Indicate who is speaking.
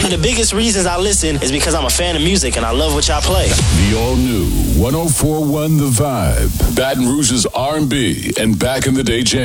Speaker 1: One of the biggest reasons I listen is because I'm a fan of music and I love what y'all play.
Speaker 2: The all-new 104.1 The Vibe. Baton Rouge's R&B and back in the day jam.